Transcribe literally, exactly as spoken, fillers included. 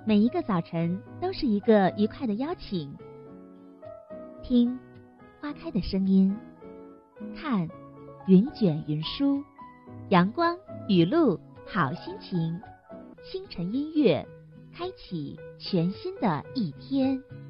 每一个早晨都是一个愉快的邀请。听花开的声音，看云卷云舒，阳光雨露好心情，清晨音乐开启全新的一天。